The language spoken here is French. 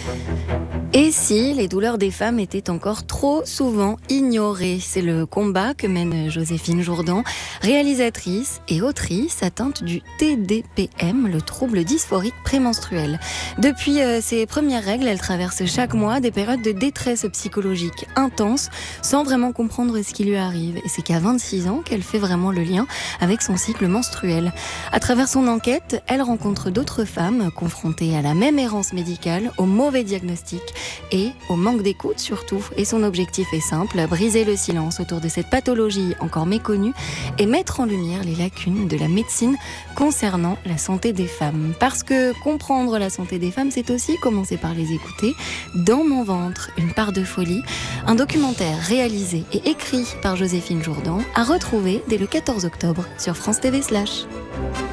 Et si les douleurs des femmes étaient encore trop souvent ignorées? C'est le combat que mène Joséphine Jourdan, réalisatrice et autrice atteinte du TDPM, le trouble dysphorique prémenstruel. Depuis ses premières règles, elle traverse chaque mois des périodes de détresse psychologique intense, sans vraiment comprendre ce qui lui arrive. Et c'est qu'à 26 ans qu'elle fait vraiment le lien avec son cycle menstruel. À travers son enquête, elle rencontre d'autres femmes confrontées à la même errance médicale, au mauvais diagnostic et au manque d'écoute surtout. Et son objectif est simple, briser le silence autour de cette pathologie encore méconnue et mettre en lumière les lacunes de la médecine concernant la santé des femmes. Parce que comprendre la santé des femmes, c'est aussi commencer par les écouter. Dans mon ventre, une part de folie, un documentaire réalisé et écrit par Joséphine Jourdan, à retrouver dès le 14 octobre sur France TV/.